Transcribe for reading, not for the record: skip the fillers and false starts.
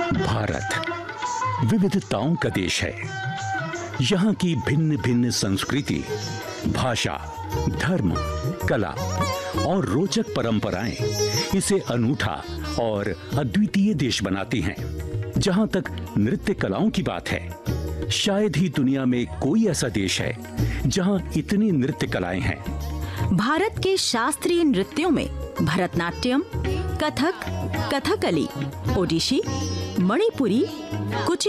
भारत विविधताओं का देश है। यहाँ की भिन्न भिन्न संस्कृति, भाषा, धर्म, कला और रोचक परंपराएं इसे अनूठा और अद्वितीय देश बनाती हैं। जहाँ तक नृत्य कलाओं की बात है, शायद ही दुनिया में कोई ऐसा देश है जहाँ इतनी नृत्य कलाएं हैं। भारत के शास्त्रीय नृत्यों में भरतनाट्यम, कथक, कथकली, ओडिशी, मणिपुरी, कुचिपुड़ी,